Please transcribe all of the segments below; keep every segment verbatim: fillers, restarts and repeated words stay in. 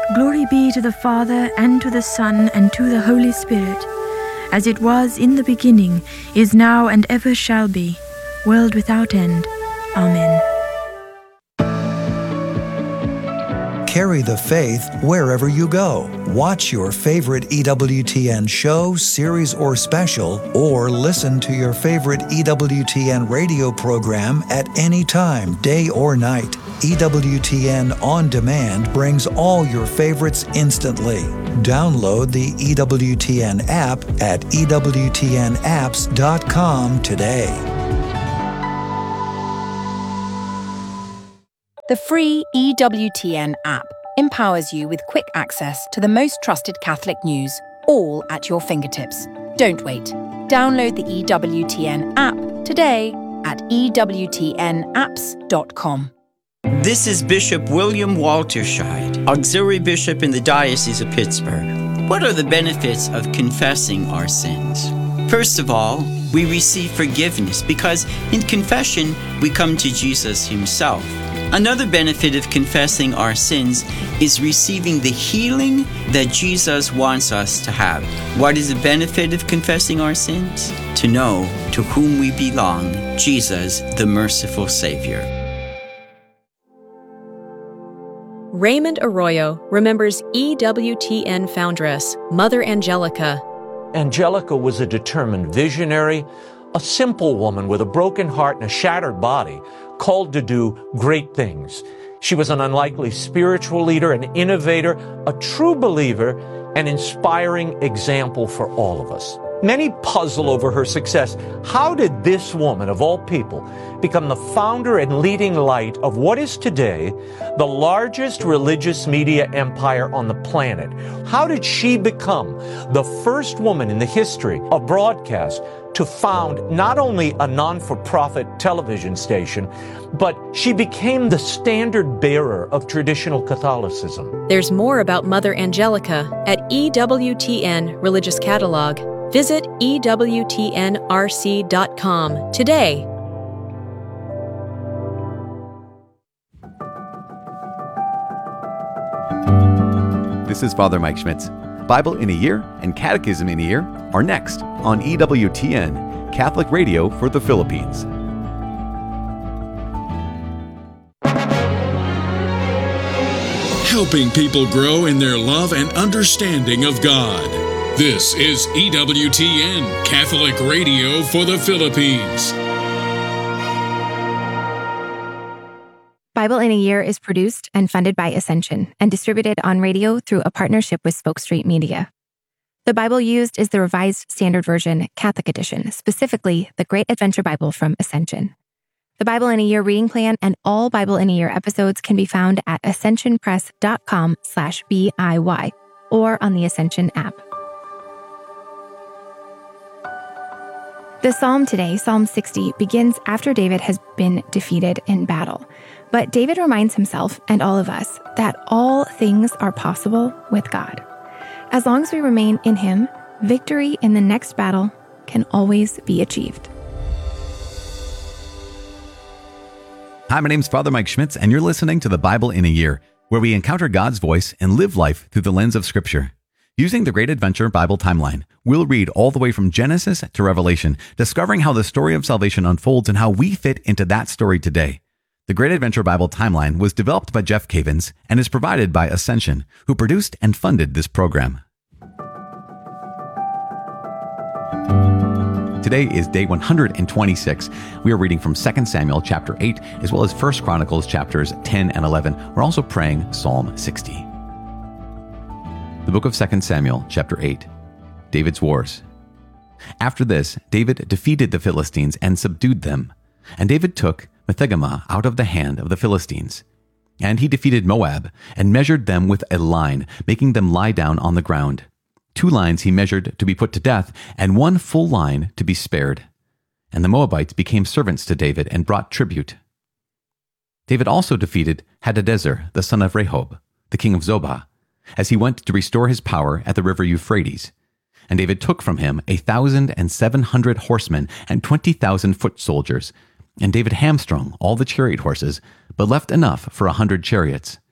Glory be to the Father, and to the Son, and to the Holy Spirit, as it was in the beginning, is now, and ever shall be, world without end. Amen. Carry the faith wherever you go. Watch your favorite E W T N show, series, or special, or listen to your favorite E W T N radio program at any time, day or night. E W T N On Demand brings all your favorites instantly. Download the E W T N app at E W T N apps dot com today. The free E W T N app empowers you with quick access to the most trusted Catholic news, all at your fingertips. Don't wait. Download the E W T N app today at E W T N apps dot com. This is Bishop William Walterscheid, Auxiliary Bishop in the Diocese of Pittsburgh. What are the benefits of confessing our sins? First of all, we receive forgiveness because in confession, we come to Jesus himself. Another benefit of confessing our sins is receiving the healing that Jesus wants us to have. What is the benefit of confessing our sins? To know to whom we belong, Jesus, the merciful Savior. Raymond Arroyo remembers E W T N foundress, Mother Angelica. Angelica was a determined visionary, a simple woman with a broken heart and a shattered body, called to do great things. She was an unlikely spiritual leader, an innovator, a true believer, an inspiring example for all of us. Many puzzle over her success. How did this woman, of all people, become the founder and leading light of what is today the largest religious media empire on the planet? How did she become the first woman in the history of broadcast to found not only a non-for-profit television station, but she became the standard bearer of traditional Catholicism? There's more about Mother Angelica at E W T N Religious Catalog. Visit E W T N R C dot com today. This is Father Mike Schmitz. Bible in a Year and Catechism in a Year are next on E W T N, Catholic Radio for the Philippines. Helping people grow in their love and understanding of God. This is E W T N, Catholic Radio for the Philippines. Bible in a Year is produced and funded by Ascension and distributed on radio through a partnership with Spoke Street Media. The Bible used is the Revised Standard Version Catholic Edition, specifically the Great Adventure Bible from Ascension. The Bible in a Year reading plan and all Bible in a Year episodes can be found at ascensionpress.com slash BIY or on the Ascension app. The psalm today, Psalm sixty, begins after David has been defeated in battle. But David reminds himself and all of us that all things are possible with God. As long as we remain in Him, victory in the next battle can always be achieved. Hi, my name's Father Mike Schmitz, and you're listening to the Bible in a Year, where we encounter God's voice and live life through the lens of Scripture. Using the Great Adventure Bible timeline, we'll read all the way from Genesis to Revelation, discovering how the story of salvation unfolds and how we fit into that story today. The Great Adventure Bible timeline was developed by Jeff Cavins and is provided by Ascension, who produced and funded this program. Today is day one hundred twenty-six. We are reading from Second Samuel chapter eight, as well as First Chronicles chapters ten and eleven. We're also praying Psalm sixty. The book of Second Samuel chapter eight, David's Wars. After this, David defeated the Philistines and subdued them. And David took Methegama out of the hand of the Philistines. And he defeated Moab and measured them with a line, making them lie down on the ground. Two lines he measured to be put to death, and one full line to be spared. And the Moabites became servants to David and brought tribute. David also defeated Hadadezer, the son of Rehob, the king of Zobah, as he went to restore his power at the river Euphrates. And David took from him a thousand and seven hundred horsemen and twenty thousand foot soldiers. And David hamstrung all the chariot horses, but left enough for a hundred chariots.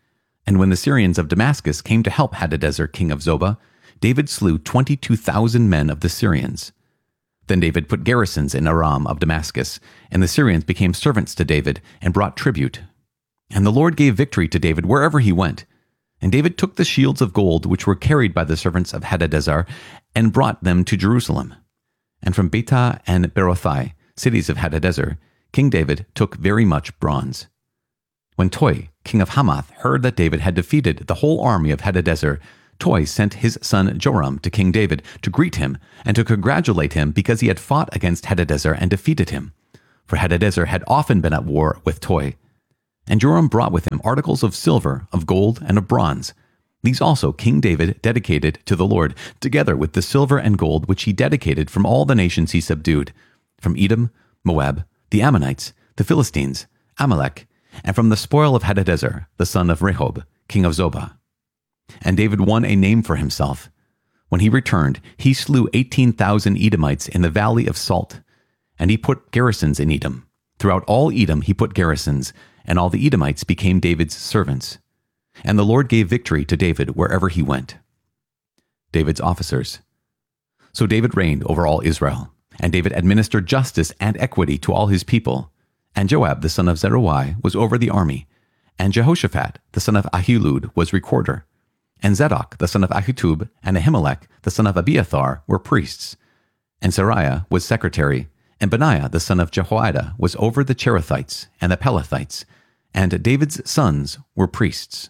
And when the Syrians of Damascus came to help Hadadezer, king of Zobah, David slew twenty-two thousand men of the Syrians. Then David put garrisons in Aram of Damascus, and the Syrians became servants to David and brought tribute. And the Lord gave victory to David wherever he went. And David took the shields of gold which were carried by the servants of Hadadezer and brought them to Jerusalem. And from Betah and Berothai, cities of Hadadezer, King David took very much bronze. When Toi, king of Hamath, heard that David had defeated the whole army of Hadadezer, Toi sent his son Joram to King David to greet him and to congratulate him because he had fought against Hadadezer and defeated him. For Hadadezer had often been at war with Toi. And Joram brought with him articles of silver, of gold, and of bronze. These also King David dedicated to the Lord, together with the silver and gold which he dedicated from all the nations he subdued, from Edom, Moab, the Ammonites, the Philistines, Amalek, and from the spoil of Hadadezer, the son of Rehob, king of Zobah. And David won a name for himself. When he returned, he slew eighteen thousand Edomites in the valley of Salt, and he put garrisons in Edom. Throughout all Edom he put garrisons, and all the Edomites became David's servants. And the Lord gave victory to David wherever he went. David's officers. So David reigned over all Israel, and David administered justice and equity to all his people. And Joab the son of Zeruiah was over the army, and Jehoshaphat the son of Ahilud was recorder, and Zadok the son of Ahitub and Ahimelech the son of Abiathar were priests, and Sariah was secretary, and Benaiah the son of Jehoiada was over the Cherethites and the Pelethites, and David's sons were priests.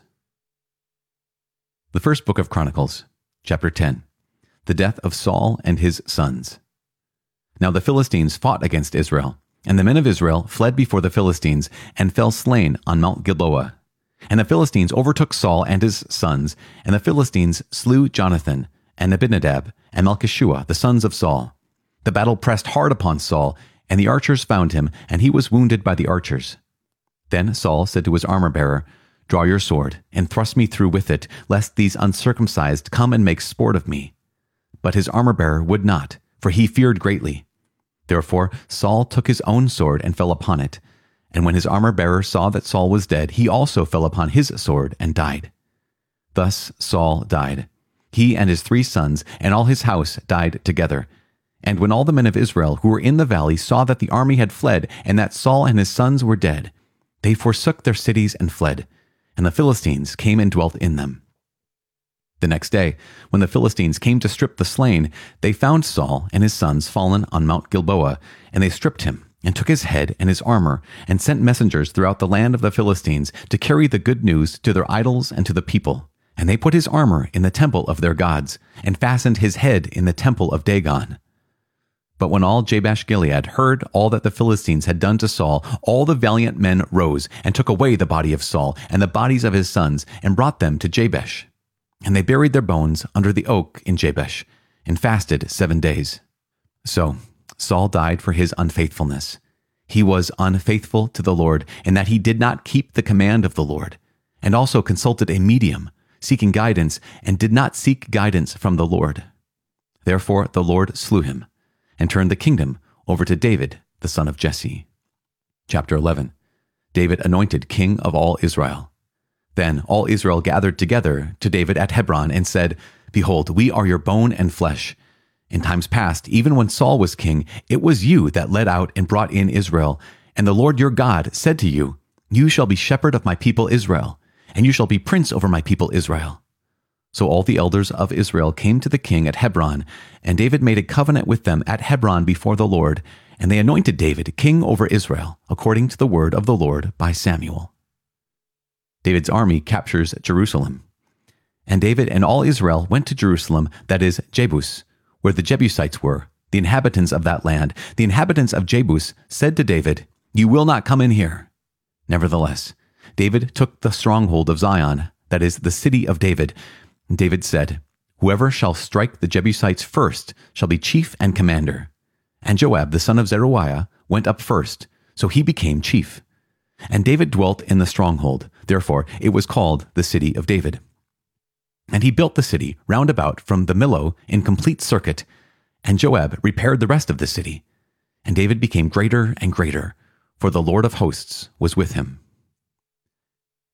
The First Book of Chronicles, chapter ten. The death of Saul and his sons. Now the Philistines fought against Israel, and the men of Israel fled before the Philistines and fell slain on Mount Gilboa. And the Philistines overtook Saul and his sons, and the Philistines slew Jonathan, and Abinadab, and Malchishua, the sons of Saul. The battle pressed hard upon Saul, and the archers found him, and he was wounded by the archers. Then Saul said to his armor-bearer, "Draw your sword, and thrust me through with it, lest these uncircumcised come and make sport of me." But his armor-bearer would not, for he feared greatly. Therefore Saul took his own sword and fell upon it. And when his armor-bearer saw that Saul was dead, he also fell upon his sword and died. Thus Saul died. He and his three sons and all his house died together. And when all the men of Israel who were in the valley saw that the army had fled and that Saul and his sons were dead, they forsook their cities and fled, and the Philistines came and dwelt in them. The next day, when the Philistines came to strip the slain, they found Saul and his sons fallen on Mount Gilboa, and they stripped him, and took his head and his armor, and sent messengers throughout the land of the Philistines to carry the good news to their idols and to the people. And they put his armor in the temple of their gods, and fastened his head in the temple of Dagon. But when all Jabesh-Gilead heard all that the Philistines had done to Saul, all the valiant men rose, and took away the body of Saul, and the bodies of his sons, and brought them to Jabesh. And they buried their bones under the oak in Jabesh, and fasted seven days. So Saul died for his unfaithfulness. He was unfaithful to the Lord, in that he did not keep the command of the Lord, and also consulted a medium, seeking guidance, and did not seek guidance from the Lord. Therefore the Lord slew him, and turned the kingdom over to David, the son of Jesse. Chapter eleven. David anointed king of all Israel. Then all Israel gathered together to David at Hebron and said, "Behold, we are your bone and flesh. In times past, even when Saul was king, it was you that led out and brought in Israel. And the Lord your God said to you, 'You shall be shepherd of my people Israel, and you shall be prince over my people Israel.'" So all the elders of Israel came to the king at Hebron, and David made a covenant with them at Hebron before the Lord, and they anointed David king over Israel, according to the word of the Lord by Samuel. David's army captures Jerusalem. And David and all Israel went to Jerusalem, that is, Jebus, where the Jebusites were, the inhabitants of that land. The inhabitants of Jebus said to David, "You will not come in here." Nevertheless, David took the stronghold of Zion, that is, the city of David. And David said, "Whoever shall strike the Jebusites first shall be chief and commander." And Joab the son of Zeruiah went up first, so he became chief. And David dwelt in the stronghold, therefore it was called the city of David. And he built the city round about from the Millo in complete circuit, and Joab repaired the rest of the city. And David became greater and greater, for the Lord of hosts was with him.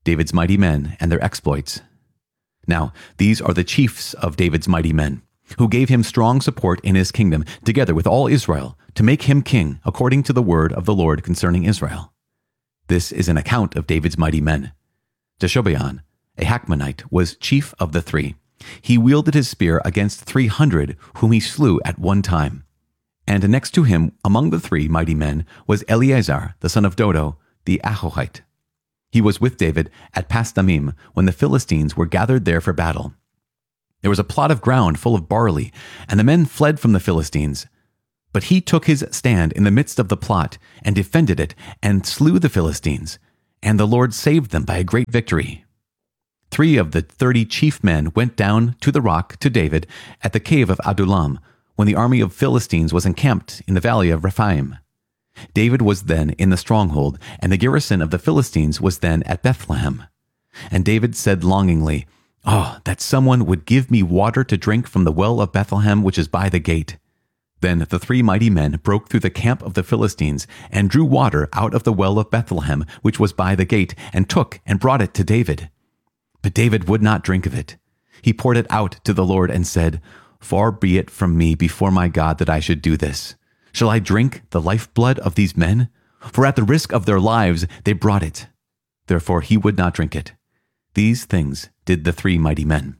David's mighty men and their exploits. Now, these are the chiefs of David's mighty men, who gave him strong support in his kingdom, together with all Israel, to make him king according to the word of the Lord concerning Israel. This is an account of David's mighty men. Jeshobeam, a Hakmonite, was chief of the three. He wielded his spear against three hundred, whom he slew at one time. And next to him, among the three mighty men, was Eleazar, the son of Dodo, the Ahohite. He was with David at Pasdamim when the Philistines were gathered there for battle. There was a plot of ground full of barley, and the men fled from the Philistines. But he took his stand in the midst of the plot and defended it and slew the Philistines, and the Lord saved them by a great victory. Three of the thirty chief men went down to the rock to David at the cave of Adullam, when the army of Philistines was encamped in the valley of Rephaim. David was then in the stronghold, and the garrison of the Philistines was then at Bethlehem. And David said longingly, "Oh, that someone would give me water to drink from the well of Bethlehem which is by the gate." Then the three mighty men broke through the camp of the Philistines, and drew water out of the well of Bethlehem which was by the gate, and took and brought it to David. But David would not drink of it. He poured it out to the Lord and said, "Far be it from me before my God that I should do this. Shall I drink the lifeblood of these men? For at the risk of their lives they brought it." Therefore he would not drink it. These things did the three mighty men.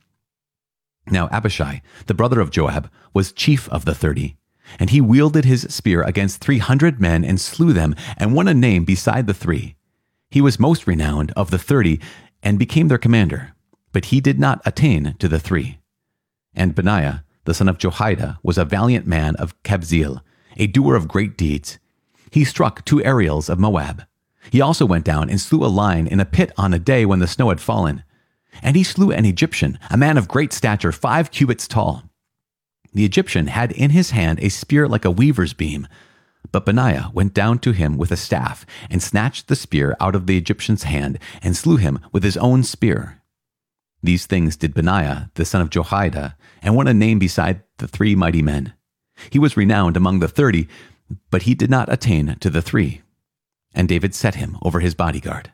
Now Abishai, the brother of Joab, was chief of the thirty, and he wielded his spear against three hundred men and slew them, and won a name beside the three. He was most renowned of the thirty, and became their commander, but he did not attain to the three. And Benaiah, the son of Jehoiada, was a valiant man of Kabzeel, a doer of great deeds. He struck two Ariels of Moab. He also went down and slew a lion in a pit on a day when the snow had fallen. And he slew an Egyptian, a man of great stature, five cubits tall. The Egyptian had in his hand a spear like a weaver's beam. But Benaiah went down to him with a staff, and snatched the spear out of the Egyptian's hand, and slew him with his own spear. These things did Benaiah, the son of Jehoiada, and won a name beside the three mighty men. He was renowned among the thirty, but he did not attain to the three. And David set him over his bodyguard.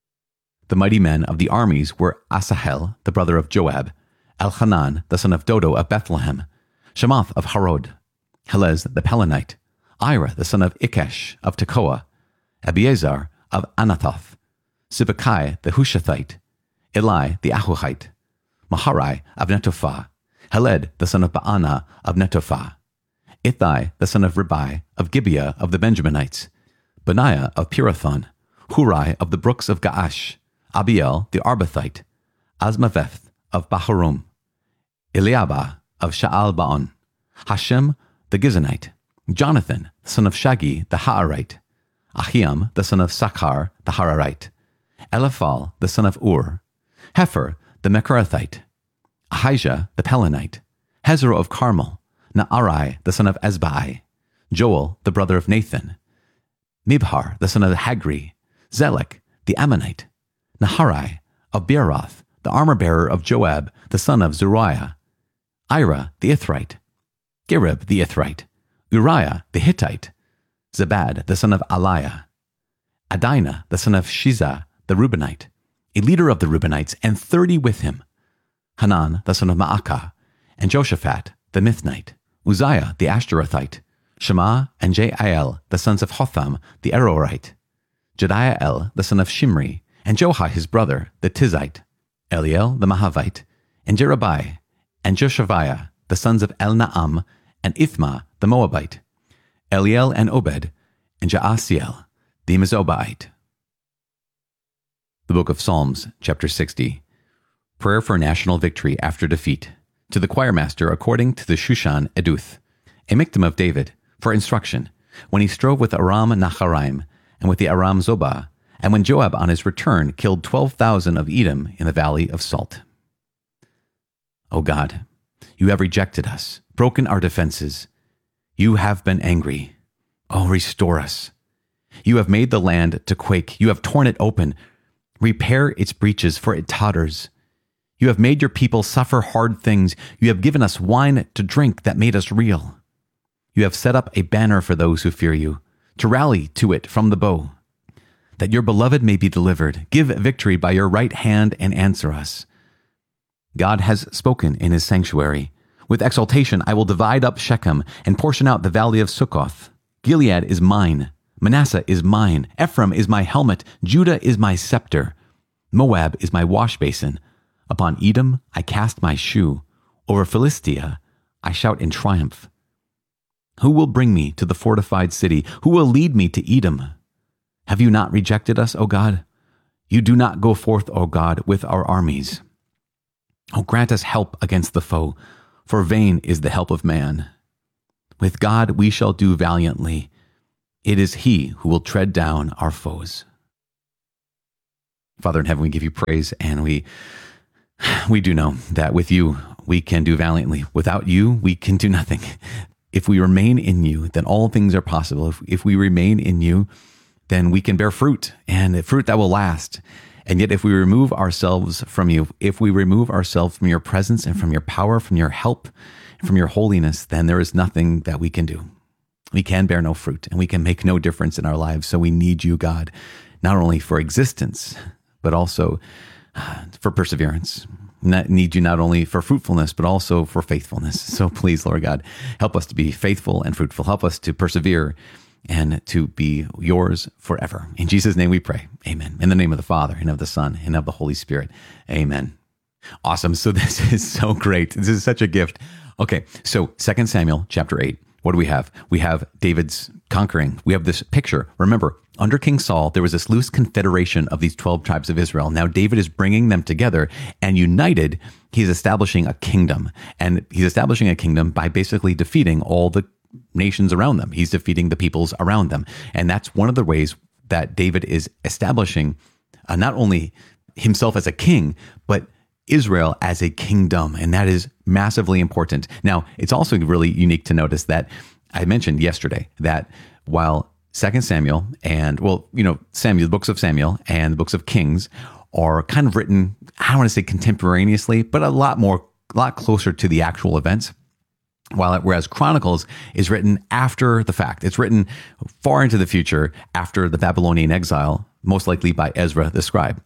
The mighty men of the armies were Asahel, the brother of Joab, Elhanan, the son of Dodo of Bethlehem, Shemoth of Harod, Helez the Pelonite, Ira, the son of Ikesh of Tekoa, Abiezer of Anathoth, Sibbecai the Hushathite, Eli the Ahuhite, Maharai of Netophah, Heled the son of Baana of Netophah, Ithai the son of Ribai of Gibeah of the Benjaminites, Benaiah of Pirathon, Hurai of the brooks of Gaash, Abiel the Arbathite, Asmaveth of Baharum, Eliabah of Sha'al-Baon, Hashem the Gizonite, Jonathan the son of Shagi the Haarite, Ahiam the son of Sakhar the Hararite, Eliphal the son of Ur, Hefer the Mecharathite, Ahijah the Pelonite, Hezro of Carmel, Naarai the son of Ezbai, Joel the brother of Nathan, Mibhar the son of Hagri, Zelek the Ammonite, Naharai of Beeroth, the armor-bearer of Joab the son of Zeruiah, Ira the Ithrite, Gerib the Ithrite, Uriah the Hittite, Zabad the son of Aliah, Adinah the son of Shiza the Reubenite, a leader of the Reubenites, and thirty with him, Hanan the son of Maacah, and Joshaphat the Mithnite, Uzziah the Ashtarothite, Shema and Jael the sons of Hotham the Arorite, Jediael the son of Shimri, and Joha his brother the Tizite, Eliel the Mahavite, and Jerubai, and Joshaviah the sons of Elnaam, and Ithma the Moabite, Eliel and Obed, and Jaasiel the Mezobaite. The Book of Psalms, chapter sixty. Prayer for national victory after defeat. To the choirmaster according to the Shushan Eduth. A Miktam of David, for instruction, when he strove with Aram Naharaim, and with the Aram Zobah, and when Joab on his return killed twelve thousand of Edom in the valley of Salt. O God, you have rejected us, broken our defenses. You have been angry. Oh, restore us. You have made the land to quake. You have torn it open. Repair its breaches, for it totters. You have made your people suffer hard things. You have given us wine to drink that made us reel. You have set up a banner for those who fear you, to rally to it from the bow. that your beloved may be delivered. Give victory by your right hand and answer us. God has spoken in his sanctuary. With exultation I will divide up Shechem and portion out the valley of Succoth. Gilead is mine. Manasseh is mine. Ephraim is my helmet. Judah is my scepter. Moab is my wash basin. Upon Edom I cast my shoe. Over Philistia I shout in triumph. Who will bring me to the fortified city? Who will lead me to Edom? Have you not rejected us, O God? You do not go forth, O God, with our armies. O grant us help against the foe, for vain is the help of man. With God we shall do valiantly. It is he who will tread down our foes. Father in heaven, we give you praise, and we we do know that with you we can do valiantly. Without you, we can do nothing. If we remain in you, then all things are possible. If, if we remain in you, then we can bear fruit, and fruit that will last. And yet if we remove ourselves from you, if we remove ourselves from your presence and from your power, from your help, and from your holiness, then there is nothing that we can do. We can bear no fruit, and we can make no difference in our lives. So we need you, God, not only for existence, but also uh, for perseverance. Not, need you not only for fruitfulness, but also for faithfulness. So please, Lord God, help us to be faithful and fruitful. Help us to persevere and to be yours forever. In Jesus' name we pray. Amen. In the name of the Father, and of the Son, and of the Holy Spirit. Amen. Awesome. So this is so great. This is such a gift. Okay, so Second Samuel chapter eight. What do we have? We have David's conquering. We have this picture. Remember, under King Saul, there was this loose confederation of these twelve tribes of Israel. Now David is bringing them together, and united, he's establishing a kingdom. And he's establishing a kingdom by basically defeating all the nations around them. He's defeating the peoples around them. And that's one of the ways that David is establishing uh, not only himself as a king, but Israel as a kingdom. And that is massively important. Now, it's also really unique to notice that I mentioned yesterday that while Second Samuel and, well, you know, Samuel, the books of Samuel and the books of Kings are kind of written, I don't want to say contemporaneously, but a lot more, a lot closer to the actual events. While whereas Chronicles is written after the fact. It's written far into the future after the Babylonian exile, most likely by Ezra the scribe.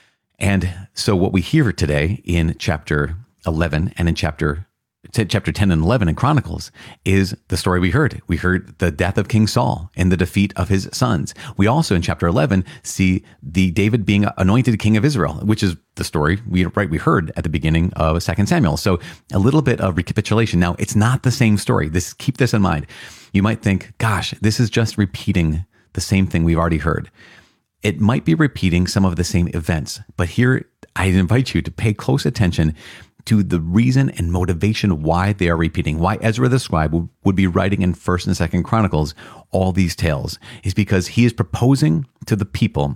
And so what we hear today in chapter eleven and in chapter chapter ten and eleven in Chronicles is the story we heard. We heard the death of King Saul and the defeat of his sons. We also in chapter eleven see the David being anointed king of Israel, which is the story we right we heard at the beginning of Second Samuel. So a little bit of recapitulation. Now, it's not the same story. This keep this in mind. You might think, gosh, this is just repeating the same thing we've already heard. It might be repeating some of the same events, but here I invite you to pay close attention to the reason and motivation why they are repeating, why Ezra the scribe would, would be writing in First and Second Chronicles all these tales, is because he is proposing to the people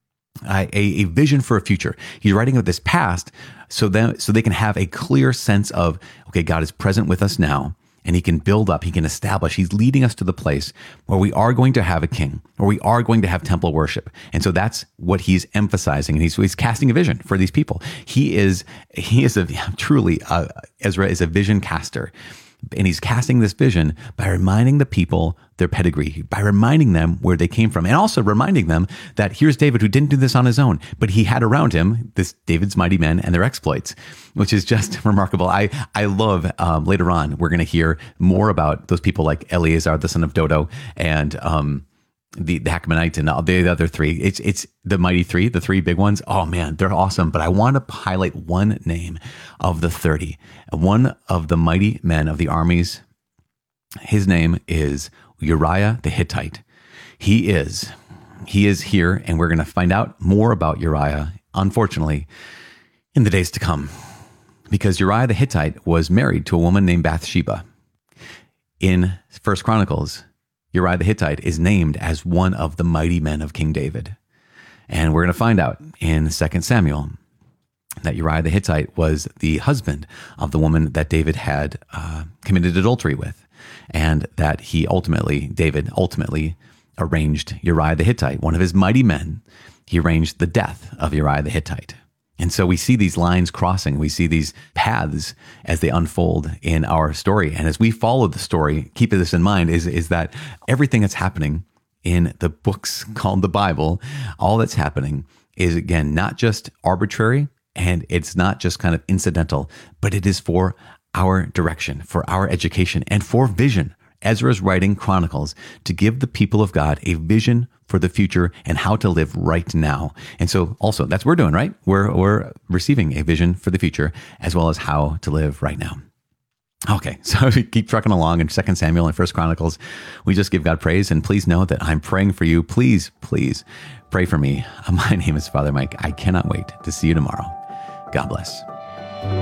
a, a vision for a future. He's writing of this past so that so they can have a clear sense of, okay, God is present with us now. And he can build up, he can establish, he's leading us to the place where we are going to have a king, where we are going to have temple worship. And so that's what he's emphasizing. And he's, he's casting a vision for these people. He is, he is a truly, uh, Ezra is a vision caster. And he's casting this vision by reminding the people their pedigree, by reminding them where they came from, and also reminding them that here's David who didn't do this on his own, but he had around him this David's mighty men and their exploits, which is just remarkable. I, I love, um, later on, we're going to hear more about those people like Eleazar, the son of Dodo, and, um, the, the Hachmonite and all the other three. It's, it's the mighty three, the three big ones. Oh man, they're awesome. But I want to highlight one name of the thirty, one of the mighty men of the armies. His name is Uriah the Hittite. He is, he is here, and we're going to find out more about Uriah, unfortunately, in the days to come, because Uriah the Hittite was married to a woman named Bathsheba. In First Chronicles, Uriah the Hittite is named as one of the mighty men of King David. And we're going to find out in Second Samuel that Uriah the Hittite was the husband of the woman that David had uh, committed adultery with. And that he ultimately, David ultimately arranged Uriah the Hittite, one of his mighty men. He arranged the death of Uriah the Hittite. And so we see these lines crossing. We see these paths as they unfold in our story. And as we follow the story, keep this in mind, is, is that everything that's happening in the books called the Bible, all that's happening is, again, not just arbitrary, and it's not just kind of incidental, but it is for our direction, for our education, and for vision. Ezra's writing Chronicles to give the people of God a vision for the future and how to live right now. And so also that's what we're doing, right? We're, we're receiving a vision for the future as well as how to live right now. Okay, so we keep trucking along in Second Samuel and First Chronicles. We just give God praise, and please know that I'm praying for you. Please, please pray for me. My name is Father Mike. I cannot wait to see you tomorrow. God bless.